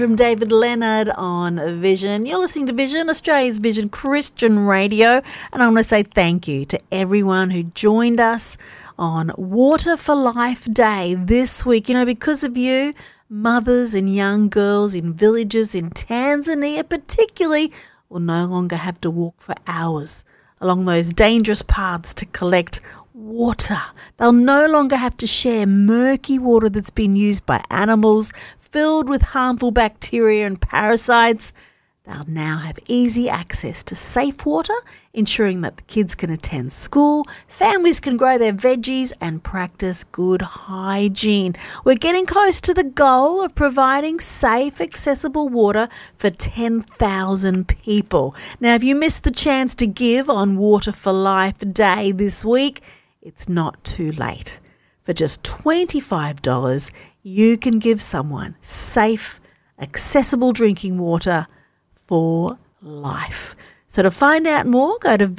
From David Leonard on Vision. You're listening to Vision, Australia's Vision Christian Radio, and I want to say thank you to everyone who joined us on Water for Life Day this week. You know, because of you, mothers and young girls in villages in Tanzania particularly will no longer have to walk for hours along those dangerous paths to collect water. They'll no longer have to share murky water that's been used by animals, filled with harmful bacteria and parasites. They'll now have easy access to safe water, ensuring that the kids can attend school, families can grow their veggies and practice good hygiene. We're getting close to the goal of providing safe, accessible water for 10,000 people. Now, if you missed the chance to give on Water for Life Day this week, it's not too late. For just $25, you can give someone safe, accessible drinking water for life. So to find out more, go to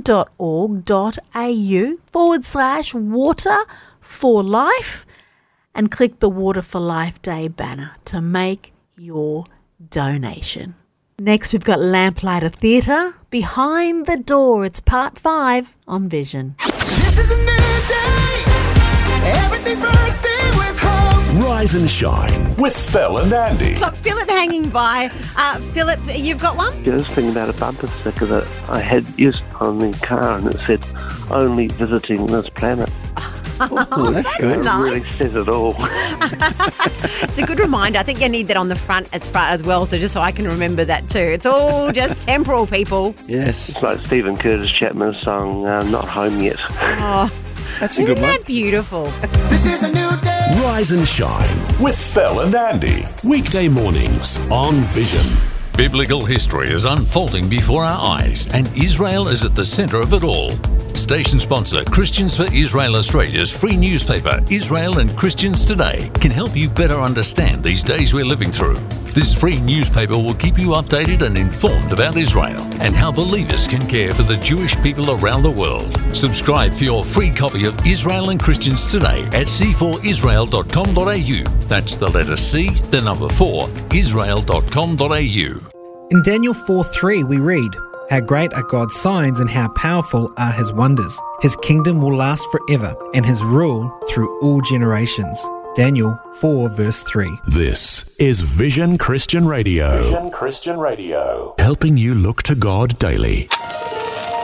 vision.org.au/water for life and click the Water for Life Day banner to make your donation. Next, we've got Lamplighter Theatre, Behind the Door. It's part 5 on Vision. This is a new day. Everything bursting with hope. Rise and shine with Phil and Andy. Got Philip hanging by. Philip, you've got one? Yeah, I was thinking about a bumper sticker that I had used on the car, and it said, "Only visiting this planet." Oh, that's good. It really says it all. It's a good reminder. I think you need that on the front as well, so just so I can remember that too. It's all just temporal, people. Yes. It's like Stephen Curtis Chapman's song, "Not Home Yet." Oh, That's a good isn't one. that beautiful? This is a new day. Rise and shine with Phil and Andy. Weekday mornings on Vision. Biblical history is unfolding before our eyes, and Israel is at the centre of it all. Station sponsor Christians for Israel Australia's free newspaper, Israel and Christians Today, can help you better understand these days we're living through. This free newspaper will keep you updated and informed about Israel and how believers can care for the Jewish people around the world. Subscribe for your free copy of Israel and Christians Today at c4israel.com.au. That's the letter C, the number 4, israel.com.au. In Daniel 4:3 we read, "How great are God's signs and how powerful are his wonders. His kingdom will last forever and his rule through all generations." Daniel 4:3. This is Vision Christian Radio. Vision Christian Radio. Helping you look to God daily.